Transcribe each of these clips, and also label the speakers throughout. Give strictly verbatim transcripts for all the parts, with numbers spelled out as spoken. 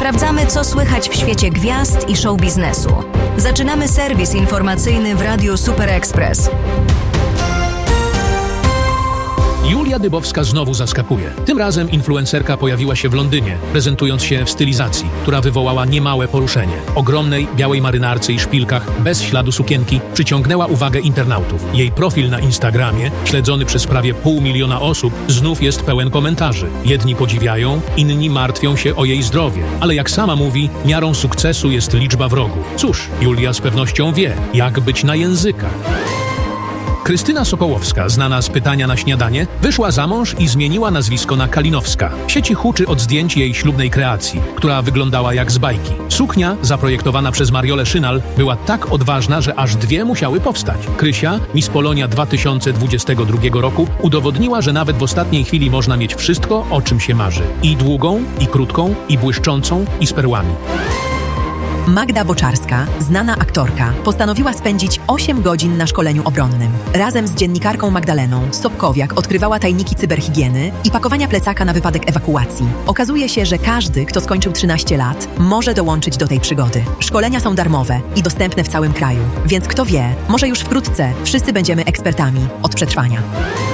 Speaker 1: Sprawdzamy, co słychać w świecie gwiazd i show biznesu. Zaczynamy serwis informacyjny w Radiu Super Express.
Speaker 2: Julia Dybowska znowu zaskakuje. Tym razem influencerka pojawiła się w Londynie, prezentując się w stylizacji, która wywołała niemałe poruszenie. Ogromnej, białej marynarce i szpilkach, bez śladu sukienki, przyciągnęła uwagę internautów. Jej profil na Instagramie, śledzony przez prawie pół miliona osób, znów jest pełen komentarzy. Jedni podziwiają, inni martwią się o jej zdrowie. Ale jak sama mówi, miarą sukcesu jest liczba wrogów. Cóż, Julia z pewnością wie, jak być na językach. Krystyna Sokołowska, znana z Pytania na śniadanie, wyszła za mąż i zmieniła nazwisko na Kalinowska. W sieci huczy od zdjęć jej ślubnej kreacji, która wyglądała jak z bajki. Suknia, zaprojektowana przez Mariolę Szynal, była tak odważna, że aż dwie musiały powstać. Krysia, Miss Polonia dwa tysiące dwudziestego drugiego roku, udowodniła, że nawet w ostatniej chwili można mieć wszystko, o czym się marzy. I długą, i krótką, i błyszczącą, i z perłami.
Speaker 3: Magda Boczarska, znana aktorka, postanowiła spędzić osiem godzin na szkoleniu obronnym. Razem z dziennikarką Magdaleną Sobkowiak odkrywała tajniki cyberhigieny i pakowania plecaka na wypadek ewakuacji. Okazuje się, że każdy, kto skończył trzynaście lat, może dołączyć do tej przygody. Szkolenia są darmowe i dostępne w całym kraju, więc kto wie, może już wkrótce wszyscy będziemy ekspertami od przetrwania.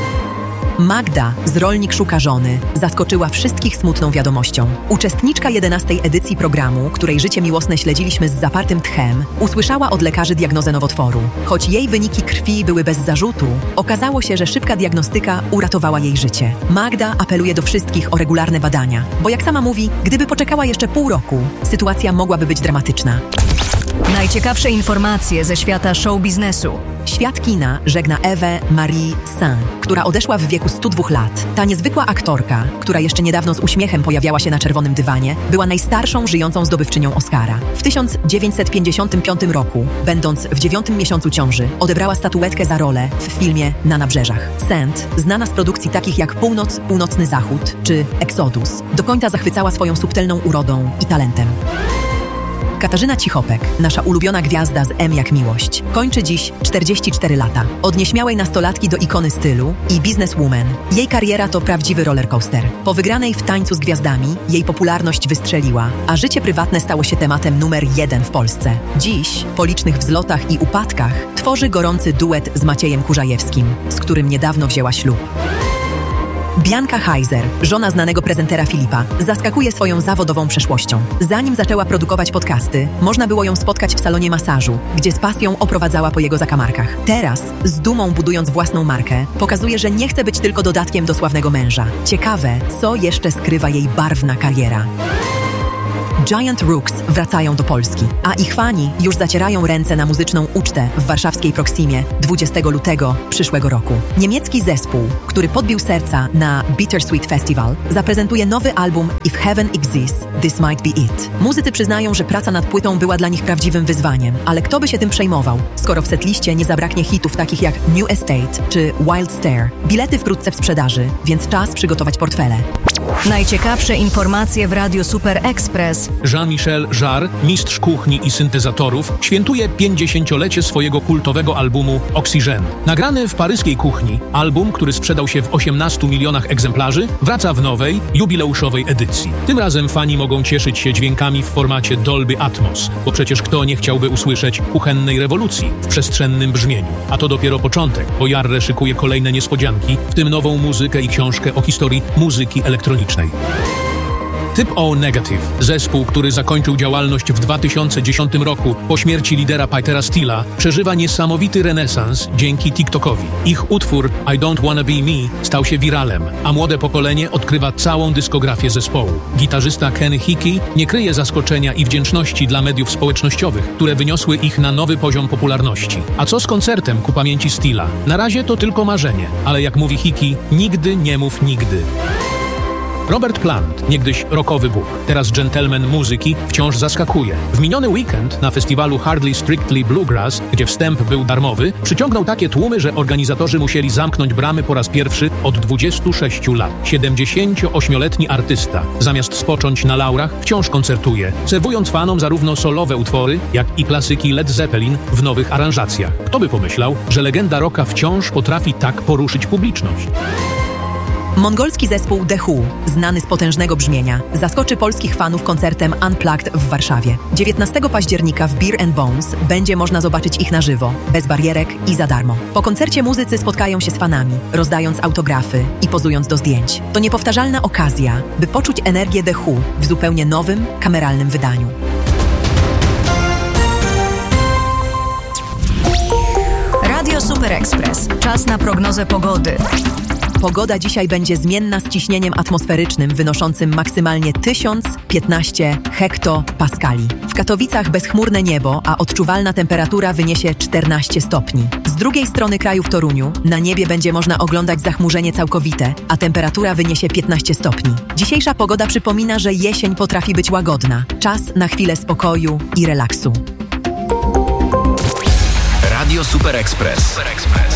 Speaker 3: Magda z Rolnik szuka żony zaskoczyła wszystkich smutną wiadomością. Uczestniczka jedenastej edycji programu, której życie miłosne śledziliśmy z zapartym tchem, usłyszała od lekarzy diagnozę nowotworu. Choć jej wyniki krwi były bez zarzutu, okazało się, że szybka diagnostyka uratowała jej życie. Magda apeluje do wszystkich o regularne badania, bo jak sama mówi, gdyby poczekała jeszcze pół roku, sytuacja mogłaby być dramatyczna.
Speaker 1: Najciekawsze informacje ze świata show biznesu.
Speaker 3: Świat kina żegna Ewę Marie Saint, która odeszła w wieku stu dwóch lat. Ta niezwykła aktorka, która jeszcze niedawno z uśmiechem pojawiała się na czerwonym dywanie, była najstarszą żyjącą zdobywczynią Oscara. W tysiąc dziewięćset pięćdziesiątym piątym roku, będąc w dziewiątym miesiącu ciąży, odebrała statuetkę za rolę w filmie Na nabrzeżach. Saint, znana z produkcji takich jak Północ, Północny Zachód czy Exodus, do końca zachwycała swoją subtelną urodą i talentem. Katarzyna Cichopek, nasza ulubiona gwiazda z M jak miłość, kończy dziś czterdzieści cztery lata. Od nieśmiałej nastolatki do ikony stylu i businesswoman, jej kariera to prawdziwy rollercoaster. Po wygranej w Tańcu z Gwiazdami, jej popularność wystrzeliła, a życie prywatne stało się tematem numer jeden w Polsce. Dziś, po licznych wzlotach i upadkach, tworzy gorący duet z Maciejem Kurzajewskim, z którym niedawno wzięła ślub. Bianca Heiser, żona znanego prezentera Filipa, zaskakuje swoją zawodową przeszłością. Zanim zaczęła produkować podcasty, można było ją spotkać w salonie masażu, gdzie z pasją oprowadzała po jego zakamarkach. Teraz, z dumą budując własną markę, pokazuje, że nie chce być tylko dodatkiem do sławnego męża. Ciekawe, co jeszcze skrywa jej barwna kariera. Giant Rooks wracają do Polski, a ich fani już zacierają ręce na muzyczną ucztę w warszawskiej Proximie dwudziestego lutego przyszłego roku. Niemiecki zespół, który podbił serca na Bittersweet Festival, zaprezentuje nowy album If Heaven Exists, This Might Be It. Muzycy przyznają, że praca nad płytą była dla nich prawdziwym wyzwaniem, ale kto by się tym przejmował, skoro w setliście nie zabraknie hitów takich jak New Estate czy Wild Stare. Bilety wkrótce w sprzedaży, więc czas przygotować portfele.
Speaker 1: Najciekawsze informacje w Radiu Super Express.
Speaker 2: Jean-Michel Jarre, mistrz kuchni i syntezatorów, świętuje pięćdziesięciolecie swojego kultowego albumu Oxygène. Nagrany w paryskiej kuchni, album, który sprzedał się w osiemnastu milionach egzemplarzy, wraca w nowej, jubileuszowej edycji. Tym razem fani mogą cieszyć się dźwiękami w formacie Dolby Atmos, bo przecież kto nie chciałby usłyszeć kuchennej rewolucji w przestrzennym brzmieniu. A to dopiero początek, bo Jarre szykuje kolejne niespodzianki, w tym nową muzykę i książkę o historii muzyki elektronicznej. Typ O Negative, zespół, który zakończył działalność w dwa tysiące dziesiątym roku po śmierci lidera Petera Steela, przeżywa niesamowity renesans dzięki TikTokowi. Ich utwór I Don't Wanna Be Me stał się wiralem, a młode pokolenie odkrywa całą dyskografię zespołu. Gitarzysta Ken Hickey nie kryje zaskoczenia i wdzięczności dla mediów społecznościowych, które wyniosły ich na nowy poziom popularności. A co z koncertem ku pamięci Steela? Na razie to tylko marzenie, ale jak mówi Hickey, nigdy nie mów nigdy. Robert Plant, niegdyś rockowy bóg, teraz dżentelmen muzyki, wciąż zaskakuje. W miniony weekend na festiwalu Hardly Strictly Bluegrass, gdzie wstęp był darmowy, przyciągnął takie tłumy, że organizatorzy musieli zamknąć bramy po raz pierwszy od dwudziestu sześciu lat. siedemdziesięcioośmioletni artysta, zamiast spocząć na laurach, wciąż koncertuje, serwując fanom zarówno solowe utwory, jak i klasyki Led Zeppelin w nowych aranżacjach. Kto by pomyślał, że legenda rocka wciąż potrafi tak poruszyć publiczność?
Speaker 3: Mongolski zespół The Who, znany z potężnego brzmienia, zaskoczy polskich fanów koncertem Unplugged w Warszawie. dziewiętnastego października w Beer and Bones będzie można zobaczyć ich na żywo, bez barierek i za darmo. Po koncercie muzycy spotkają się z fanami, rozdając autografy i pozując do zdjęć. To niepowtarzalna okazja, by poczuć energię The Who w zupełnie nowym, kameralnym wydaniu.
Speaker 1: Radio Super Express. Czas na prognozę pogody.
Speaker 3: Pogoda dzisiaj będzie zmienna z ciśnieniem atmosferycznym wynoszącym maksymalnie tysiąc piętnaście hektopaskali. W Katowicach bezchmurne niebo, a odczuwalna temperatura wyniesie czternaście stopni. Z drugiej strony kraju w Toruniu na niebie będzie można oglądać zachmurzenie całkowite, a temperatura wyniesie piętnaście stopni. Dzisiejsza pogoda przypomina, że jesień potrafi być łagodna. Czas na chwilę spokoju i relaksu.
Speaker 4: Radio Super Express. Super Express.